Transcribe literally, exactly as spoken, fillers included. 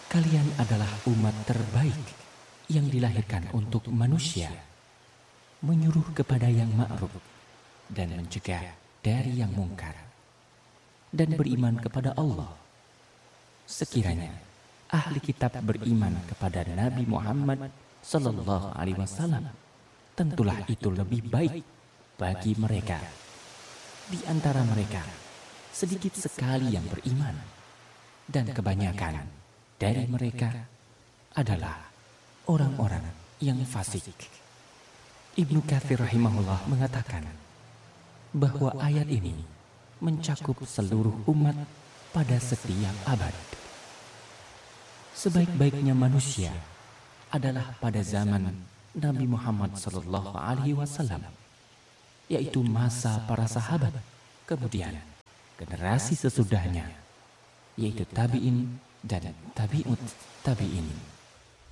Kalian adalah umat terbaik yang dilahirkan untuk manusia, menyuruh kepada yang ma'ruf dan mencegah dari yang mungkar, dan beriman kepada Allah. Sekiranya ahli kitab beriman kepada Nabi Muhammad sallallahu alaihi wasallam, tentulah itu lebih baik bagi mereka. Di antara mereka sedikit sekali yang beriman, dan kebanyakan dari mereka adalah orang-orang yang fasik. Ibnu Katsir rahimahullah mengatakan bahwa ayat ini mencakup seluruh umat pada setiap abad. Sebaik-baiknya manusia adalah pada zaman Nabi Muhammad sallallahu alaihi wasallam, yaitu masa para sahabat, kemudian generasi sesudahnya, yaitu tabi'in dan tabi'ut tabi'in.